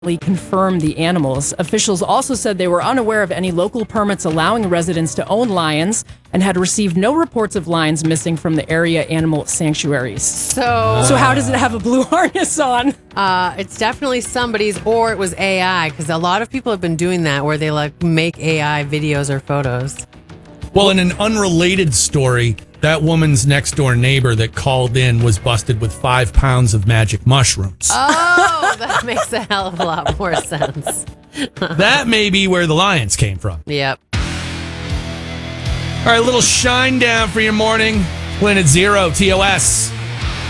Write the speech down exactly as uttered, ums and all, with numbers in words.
confirm the animals. Officials also said they were unaware of any local permits allowing residents to own lions and had received no reports of lions missing from the area animal sanctuaries. So, so how does it have a blue harness on? Uh, it's definitely somebody's, or it was A I, because a lot of people have been doing that where they like make A I videos or photos. Well, in an unrelated story, that woman's next door neighbor that called in was busted with five pounds of magic mushrooms. Oh, that makes a hell of a lot more sense. That may be where the lions came from. Yep. All right, a little shine down for your morning. Planet Zero, T O S.